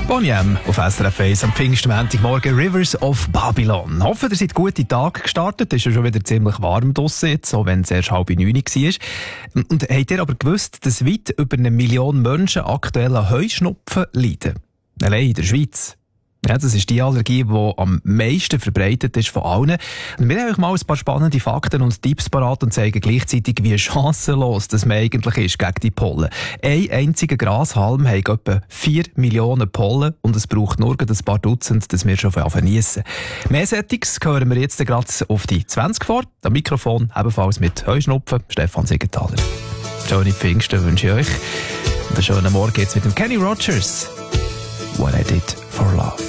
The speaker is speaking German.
Boney M. auf SRF 1 am Pfingstmontagmorgen, Rivers of Babylon. Hoffen, ihr seid gut in den Tag gestartet. Es ist ja schon wieder ziemlich warm draussen jetzt, auch wenn es erst 8:30 war. Und habt ihr aber gewusst, dass weit über 1 Million Menschen aktuell an Heuschnupfen leiden? Allein in der Schweiz. Ja, das ist die Allergie, die am meisten verbreitet ist von allen. Und wir haben euch mal ein paar spannende Fakten und Tipps parat und zeigen gleichzeitig, wie chancenlos das man eigentlich ist gegen die Pollen. Ein einziger Grashalm hat etwa 4 Millionen Pollen und es braucht nur ein paar Dutzend, dass wir schon geniessen. Mehr Settings hören wir jetzt gerade auf die 20 vor. Am Mikrofon ebenfalls mit Heuschnupfen, Stefan Siegenthaler. Schöne Pfingsten wünsche ich euch. Und einen schönen Morgen jetzt mit dem Kenny Rogers. What I Did for Love.